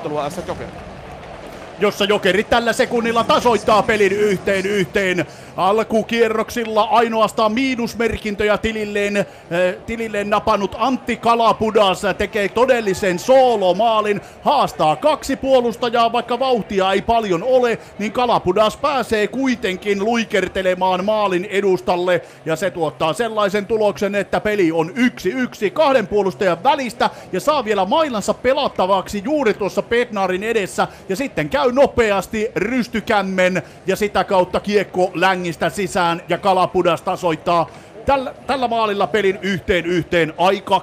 ottelua SC Jokeri. Jossa Jokerit tällä sekunnilla tasoittaa pelin 1-1. Alkukierroksilla ainoastaan miinusmerkintöjä tililleen napannut Antti Kalapudas tekee todellisen soolomaalin. Haastaa 2 puolustajaa, vaikka vauhtia ei paljon ole, niin Kalapudas pääsee kuitenkin luikertelemaan maalin edustalle. Ja se tuottaa sellaisen tuloksen, että peli on 1-1 2 puolustajan välistä ja saa vielä mailansa pelattavaksi juuri tuossa Bednarin edessä. Ja sitten käy nopeasti rystykämmen ja sitä kautta kiekko längistä sisään ja Kalapudas tasoittaa tällä maalilla pelin 1-1 aika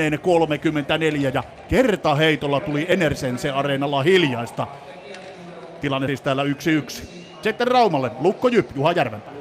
10:34 ja kertaheitolla tuli Enersense Areenalla hiljaista. Tilanne siis täällä 1-1. Sitten Raumalle, Lukko Jyp, Juha Järvenpää.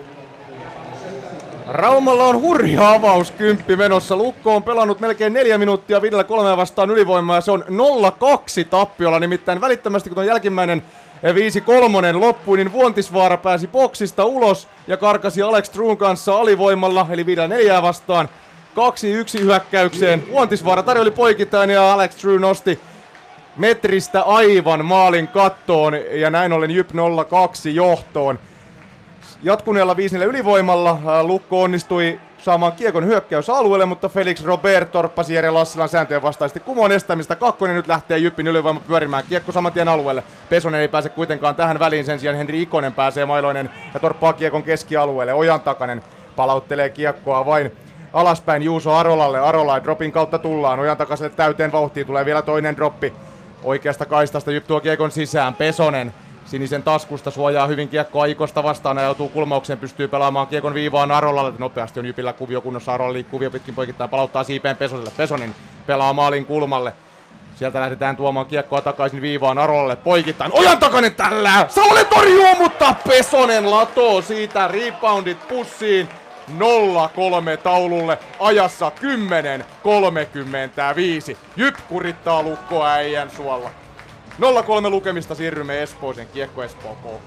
Raumalla on hurja avauskymppi menossa. Lukko on pelannut melkein 4 minuuttia 5-3 vastaan ylivoimaa ja se on 0-2 tappiolla. Nimittäin välittömästi kun tuon jälkimmäinen 5-3 loppui, niin Vuontisvaara pääsi boksista ulos ja karkasi Alex Truun kanssa alivoimalla, eli 5-4 vastaan 2-1 hyökkäykseen. Vuontisvaara tarjoli poikittain ja Alex True nosti metristä aivan maalin kattoon ja näin ollen Jyp 0-2 johtoon. Jatkuneella 5-4 ylivoimalla Lukko onnistui saamaan kiekon hyökkäysalueelle, mutta Felix Robert torppasi Jere Lassilan sääntöjen vastaisesti kumoon estämistä. 2 nyt lähtee Jyppin ylivoima pyörimään. Kiekko saman tien alueelle. Pesonen ei pääse kuitenkaan tähän väliin, sen sijaan Henri Ikonen pääsee mailoinen ja torppaa kiekon keskialueelle. Ojantakanen palauttelee kiekkoa vain alaspäin Juuso Arolalle. Arola dropin kautta tullaan. Ojantakaselle täyteen vauhtiin tulee vielä toinen droppi. Oikeasta kaistasta Jyp tuo kiekon sisään. Pesonen sinisen taskusta suojaa hyvin kiekkoa Ikosta vastaan ja joutuu kulmaukseen, pystyy pelaamaan kiekon viivaan Arolalle. Nopeasti on Jypillä kuvio kunnossa, Arola liikkuu pitkin poikittain, palauttaa siipeen Pesoselle. Pesonen pelaa maalin kulmalle. Sieltä lähdetään tuomaan kiekkoa takaisin viivaan Arolalle poikittain. Ojantakanen tällä! Saule torjuu, mutta Pesonen latoo siitä reboundit pussiin. 0-3 taululle ajassa 10:35. Jyp kurittaa Lukkoa Äijän suolla. 0-3 lukemista siirrymme Espooseen, Kiekko Espoo KK.